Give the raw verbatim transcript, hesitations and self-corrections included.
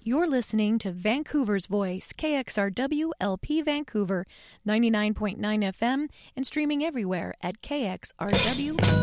You're listening to Vancouver's Voice, K X R W L P Vancouver, ninety-nine point nine F M, and streaming everywhere at K X R W.